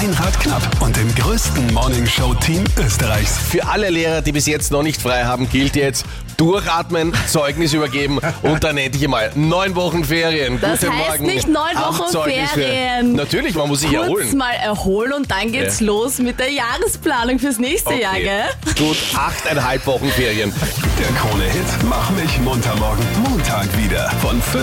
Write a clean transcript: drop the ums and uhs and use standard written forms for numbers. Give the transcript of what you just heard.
Meinrad Knapp und dem größten Morningshow-Team Österreichs. Für alle Lehrer, die bis jetzt noch nicht frei haben, gilt jetzt durchatmen, Zeugnis übergeben und dann endlich einmal 9 Wochen Ferien. Das Guten heißt Morgen. nicht 9 Wochen Ferien. Natürlich, man muss sich Kurz erholen. mal erholen und dann geht's los mit der Jahresplanung fürs nächste Jahr, gell? Gut, 8,5 Wochen Ferien. Der Krone-Hit Mach mich munter morgen. Montag wieder von 5